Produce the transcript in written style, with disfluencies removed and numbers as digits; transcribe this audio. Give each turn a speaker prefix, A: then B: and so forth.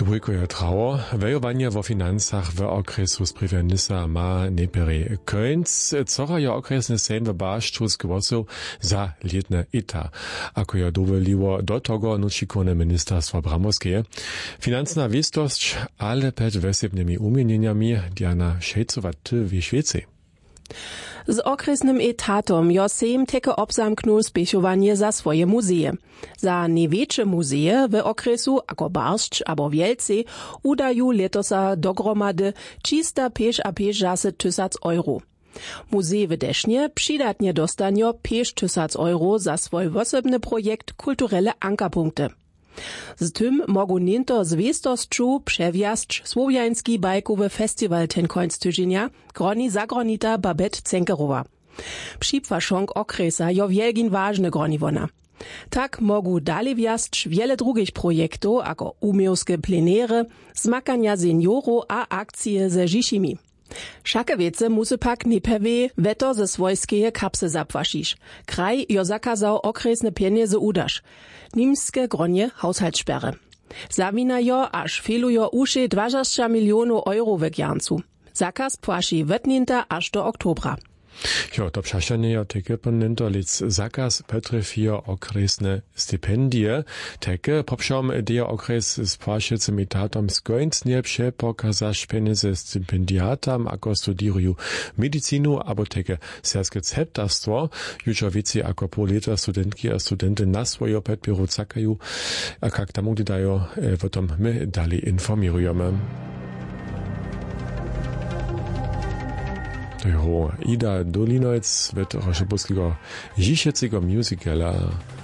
A: Dwójkoje trało, wejowanie wo finansach w okresu spriewianysa ma neperi końc, cocha je okresny sejm w Baszczu z głosów za letne eta, ako je dowoliło do tego nučikone ministerstwo Bramowskie. Finansna wistość, ale przed wesebnymi umienieniami Diana Szejcowa w Szwecji.
B: Z okresnym etatom jo sejm teke obzamknul spěchowanie za swoje muzeje. Za największe muzeje w okresu, ako Barszcz abo Wielcy, udaju letosa dogromady 350 euro. Muzej w Desznie przydatnie dostanio 5000 euro za swój wosobny projekt Kulturelle Ankerpunkte. Z tym mogu ninto zwiestosću przewjazd Słowiański bajkowy festiwal ten końc tydzienia, groni zagronita Babette Zenkerowa. Připwašong okresa jo wielgin ważny groni wona. Tak mogu dalej wjazd wiele drugich projektów, ako umiejskie plenery, zmakania seniorów a akcje ze Žišimi. Všake wiece musy pak nepewe weto ze swojskeje kapse zapłasisz. Kraj jo zakazał okresne pieniądze udasz. Niemskie gronie Haushaltssperre. Zawinajo aż felujo uše 20 milionów euro w gjancu. Zakaz płaši wetninta aż do oktobra.
A: Jo, to przeszanie jo teke ponento lic zakaz petrefio okresne stipendie. Teke popšom dia okres z płašecym etatom skońcnie przepokazaš pieniądze stipendiatam, ako studiruju medicinu, abo teke serskie ceptarstwo. Jučo vici ako po leta studentki a studenty na svojo petbiru cakaju, a kak tam gdy dajo, potom my dalej informirujemy. Ida Dolinojc wird Rošebuskiego Žišecego musicala